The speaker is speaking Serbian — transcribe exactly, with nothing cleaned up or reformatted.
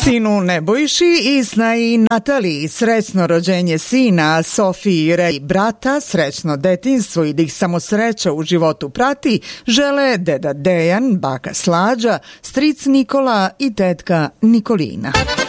Sinu Nebojši i snaji Nataliji srećno rođenje sina, Sofiji i brata, srećno detinjstvo i da ih samo sreća u životu prati, žele deda Dejan, baka Slađa, stric Nikola i tetka Nikolina.